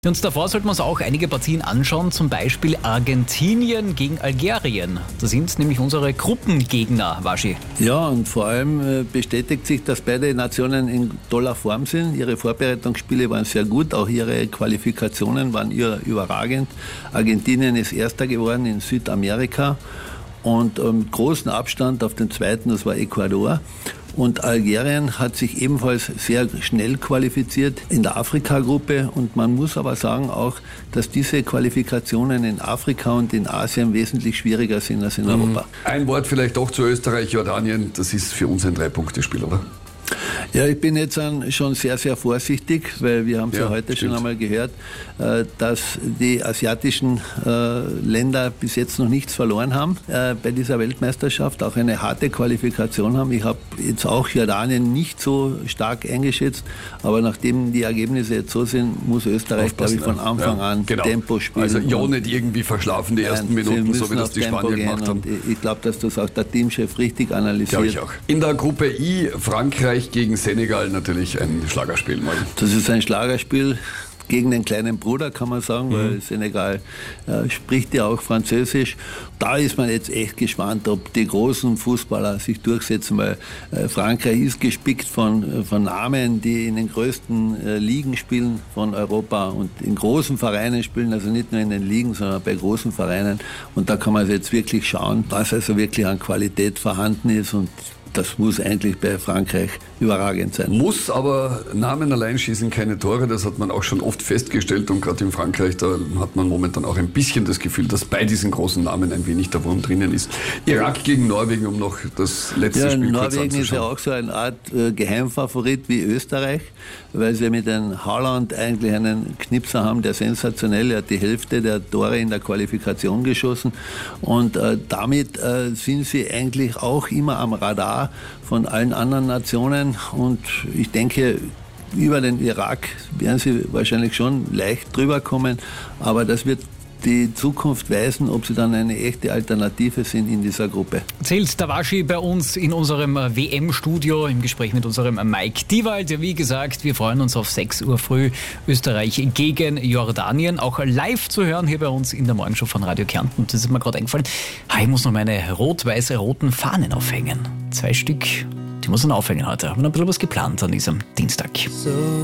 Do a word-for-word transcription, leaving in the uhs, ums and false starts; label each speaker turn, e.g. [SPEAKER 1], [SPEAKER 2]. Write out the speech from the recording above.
[SPEAKER 1] Und davor sollten wir uns auch einige Partien anschauen, zum Beispiel Argentinien gegen Algerien. Das sind nämlich unsere Gruppengegner, Waschi.
[SPEAKER 2] Ja, und vor allem bestätigt sich, dass beide Nationen in toller Form sind. Ihre Vorbereitungsspiele waren sehr gut, auch ihre Qualifikationen waren überragend. Argentinien ist Erster geworden in Südamerika und mit großem Abstand auf den Zweiten, das war Ecuador. Und Algerien hat sich ebenfalls sehr schnell qualifiziert in der Afrika-Gruppe. Und man muss aber sagen auch, dass diese Qualifikationen in Afrika und in Asien wesentlich schwieriger sind als in mhm. Europa.
[SPEAKER 3] Ein Wort vielleicht auch zu Österreich, Jordanien. Das ist für uns ein Drei-Punkte-Spiel, oder?
[SPEAKER 2] Ja, ich bin jetzt schon sehr, sehr vorsichtig, weil wir haben es ja, ja heute stimmt. schon einmal gehört, dass die asiatischen Länder bis jetzt noch nichts verloren haben bei dieser Weltmeisterschaft, auch eine harte Qualifikation haben. Ich habe jetzt auch Jordanien nicht so stark eingeschätzt, aber nachdem die Ergebnisse jetzt so sind, muss Österreich, glaube ich, von Anfang ja, an genau. Tempo spielen.
[SPEAKER 3] Also ja nicht irgendwie verschlafen die ersten Nein, Minuten, so wie das die Spanier gemacht haben.
[SPEAKER 2] Ich glaube, dass das auch der Teamchef richtig analysiert.
[SPEAKER 3] Glaube ich auch. In der Gruppe I, Frankreich gegen Senegal, natürlich ein Schlagerspiel mal.
[SPEAKER 2] Das ist ein Schlagerspiel gegen den kleinen Bruder, kann man sagen, mhm. weil Senegal äh, spricht ja auch Französisch. Da ist man jetzt echt gespannt, ob die großen Fußballer sich durchsetzen, weil äh, Frankreich ist gespickt von, von Namen, die in den größten äh, Ligen spielen von Europa und in großen Vereinen spielen, also nicht nur in den Ligen, sondern bei großen Vereinen. Und da kann man jetzt wirklich schauen, was also wirklich an Qualität vorhanden ist, und das muss eigentlich bei Frankreich überragend sein.
[SPEAKER 3] Muss, aber Namen allein schießen keine Tore, das hat man auch schon oft festgestellt, und gerade in Frankreich, da hat man momentan auch ein bisschen das Gefühl, dass bei diesen großen Namen ein wenig der Wurm drinnen ist. Irak gegen Norwegen, um noch das letzte
[SPEAKER 2] ja,
[SPEAKER 3] Spiel kurz
[SPEAKER 2] anzuschauen.
[SPEAKER 3] Norwegen
[SPEAKER 2] ist ja auch so eine Art äh, Geheimfavorit wie Österreich, weil sie mit einem Haaland eigentlich einen Knipser haben, der sensationell, er hat die Hälfte der Tore in der Qualifikation geschossen, und äh, damit äh, sind sie eigentlich auch immer am Radar von allen anderen Nationen, und ich denke, über den Irak werden sie wahrscheinlich schon leicht drüber kommen, aber das wird die Zukunft weisen, ob sie dann eine echte Alternative sind in dieser Gruppe.
[SPEAKER 1] Erzählt der Waschi bei uns in unserem W M-Studio im Gespräch mit unserem Mike Diewald. Wie gesagt, wir freuen uns auf sechs Uhr früh Österreich gegen Jordanien. Auch live zu hören hier bei uns in der Morgenshow von Radio Kärnten. Das ist mir gerade eingefallen. Ich muss noch meine rot-weiß-roten Fahnen aufhängen. Zwei Stück, die muss man aufhängen heute. Haben wir noch ein bisschen was geplant an diesem Dienstag. So.